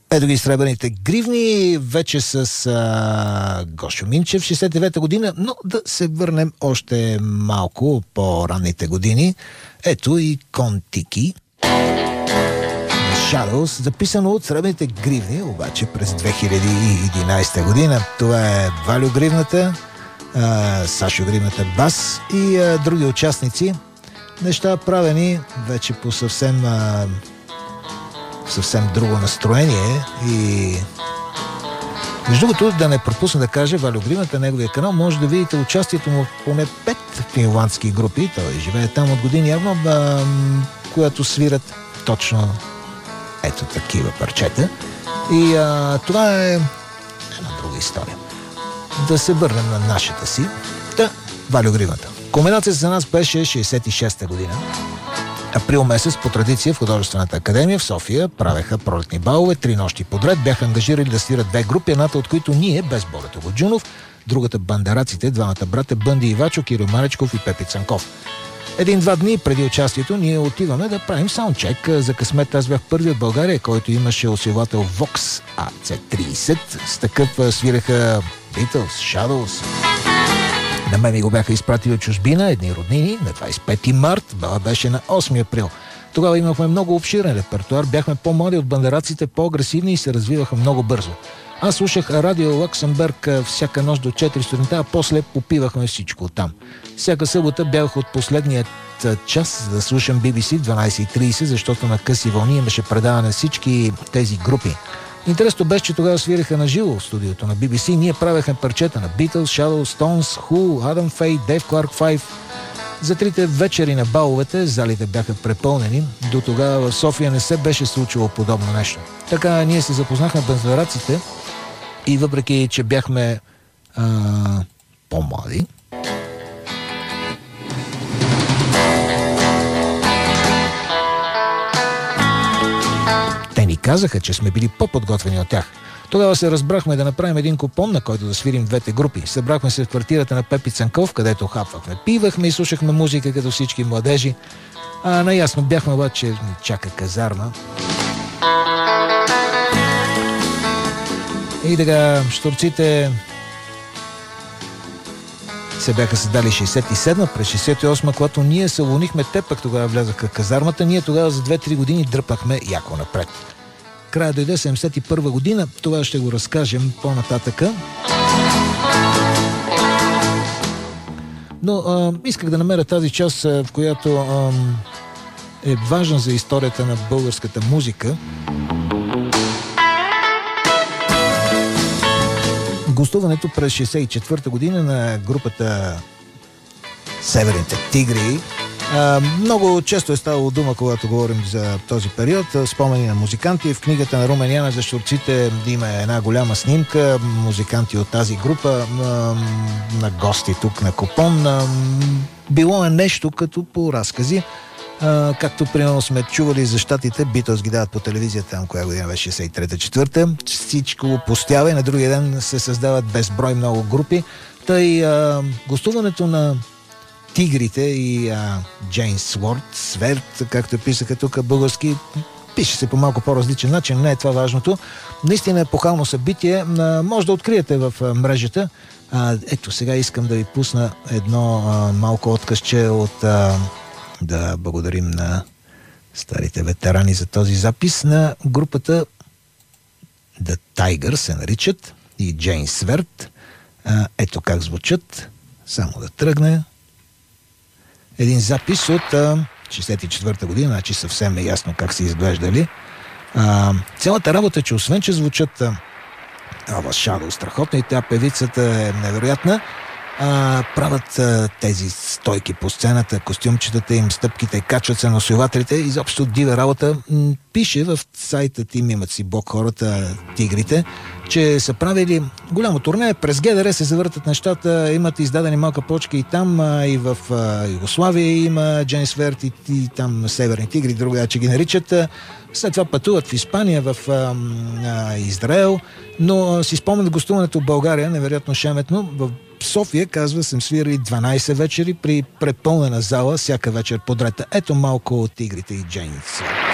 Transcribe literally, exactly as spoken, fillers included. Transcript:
Ето ги Сребърните гривни, вече с а, Гошо Минчев, шейсет и девета година, но да се върнем още малко по-ранните години. Ето и Кон-Тики, Shadows, записано от Сребърните гривни, обаче през две хиляди и единадесета година. Това е Валю Гривната, а, Сашо Гривната бас и а, други участници. Неща правени вече по съвсем а, съвсем друго настроение. И между другото, да не пропусна да кажа, Валю Гривната, неговия канал, може да видите участието му в поне пет финландски групи. Той живее там от години явно, а, която свират точно ето такива парчета. И а, това е една друга история. Да се върнем на нашата си. Та, Валю Гривната. Кулминацията за нас беше шейсет и шеста година. Април месец по традиция в Художествената академия в София правеха пролетни балове, три нощи подред. Бяха ангажирали да свират две групи, едната от които ние, без Борето Годжунов, другата бандераците, двамата брата Бънди Ивачо, Кирил Маречков и Пепи Цанков. Един-два дни преди участието ние отиваме да правим саундчек. За късмет аз бях първи от България, който имаше усилвател Vox А Ц тридесет. С такъв свиреха Beatles, Shadows. На мен ми го бяха изпратили от чужбина, едни роднини, на двадесет и пети март, бала беше на осми април. Тогава имахме много обширен репертуар, бяхме по-млади от бандераците, по-агресивни и се развиваха много бързо. Аз слушах радио Лаксембърг всяка нощ до четири сутринта, а после попивахме всичко оттам. Всяка събота бях от последният час за да слушам Би Би Си в дванадесет и тридесет, защото на къси вълни имаше предаване на всички тези групи. Интересно беше, че тогава свиреха на живо в студиото на Би Би Си. Ние правехме парчета на Beatles, Shadows, Stones, Who, Адам Фей, Дейв Кларк Five. За трите вечери на баловете залите бяха препълнени. До тогава в София не се беше случило подобно нещо. Така ние се запознахме бандераците и въпреки, че бяхме а, по-млади, те ни казаха, че сме били по-подготвени от тях. Тогава се разбрахме да направим един купон, на който да свирим двете групи. Събрахме се в квартирата на Пепи Цанков, където хапвахме, пивахме и слушахме музика като всички младежи. А наясно бяхме обаче, ни чака казарма. И така, щурците се бяха създали шейсет и седма, през шейсет и осма, когато ние се уволнихме, те пък тогава влязаха в казармата, ние тогава за две-три години дръпахме яко напред. Края дойде седемдесет и първа година, това ще го разкажем по-нататъка. Но а, исках да намеря тази част, в която а, е важна за историята на българската музика. Гостуването през шейсет и четвърта година на групата Северните тигри. А, много често е ставало дума, когато говорим за този период. Спомени на музиканти. В книгата на Румен Янев за щурците има една голяма снимка. Музиканти от тази група а, на гости тук на Купон. А, било е нещо като по разкази. А, както примерно сме чували за щатите, Beatles ги дават по телевизията, там коя година беше шейсет и трета четвърта. Всичко постява и на другия ден се създават безброй много групи. Тъй а, гостуването на Тигрите и а, Джейн Сворд, Сверд, както писаха тук български, пише се по малко по-различен начин, не е това важното. Наистина епохално събитие, а, може да откриете в а, мрежата. А, ето, сега искам да ви пусна едно а, малко откъсче от... А, да благодарим на старите ветерани за този запис на групата The Tiger се наричат и Джейн Сверд. А, ето как звучат. Само да тръгне. Един запис от а, шейсет и четвърта година, значи съвсем е ясно как са изглеждали. А, цялата работа, че освен, че звучат Ава Шадо страхотно и тя певицата е невероятна, а, правят а, тези стойки по сцената, костюмчетата им, стъпките, качват се на усилвателите, изобщо дива работа. М- пише в сайта им, имат си блог хората, Тигрите, че са правили голямо турне, през Ге Де Ер се завъртат нещата, имат издадени малка почка и там, а, и в а, Югославия има Джейн Сверд и, и там Северни тигри, друга, че ги наричат. След това пътуват в Испания, в а, а, Израел, но а, си спомнят гостуването в България, невероятно шеметно. В София, казва, съм свирали дванадесет вечери при препълнена зала, всяка вечер подред. Ето малко от Тигрите и Джейн Сверд.